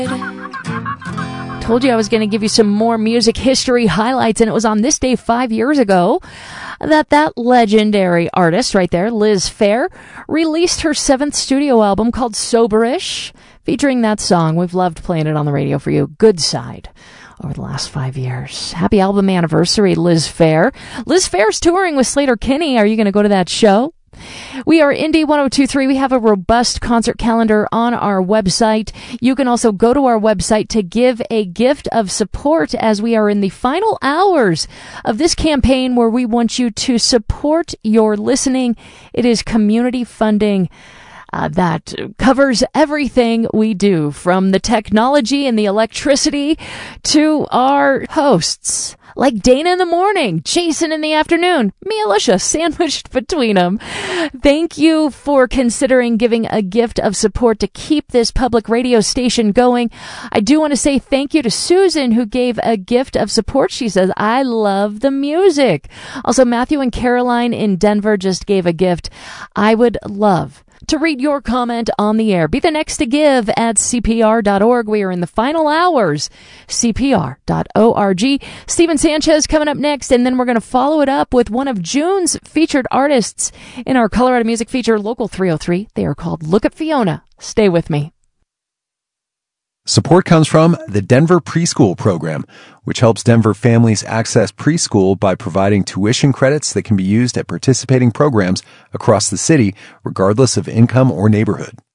Told you I was going to give you some more music history highlights, and it was on this day 5 years ago that legendary artist right there, Liz Phair, released her 7th studio album called Soberish, featuring that song. We've loved playing it on the radio for you, Good Side, over the last 5 years. Happy album anniversary, Liz Phair. Liz Phair's touring with Sleater-Kinney. Are you going to go to that show? We are Indie 102.3. We have a robust concert calendar on our website. You can also go to our website to give a gift of support as we are in the final hours of this campaign where we want you to support your listening. It is community funding that covers everything we do, from the technology and the electricity to our hosts, like Dana in the morning, Jason in the afternoon, me, Alicia, sandwiched between them. Thank you for considering giving a gift of support to keep this public radio station going. I do want to say thank you to Susan, who gave a gift of support. She says, I love the music. Also, Matthew and Caroline in Denver just gave a gift. I would love to read your comment on the air. Be the next to give at CPR.org. We are in the final hours. CPR.org. Steven Sanchez coming up next, and then we're going to follow it up with one of June's featured artists in our Colorado Music Feature, Local 303. They are called Look at Fiona. Stay with me. Support comes from the Denver Preschool Program, which helps Denver families access preschool by providing tuition credits that can be used at participating programs across the city, regardless of income or neighborhood.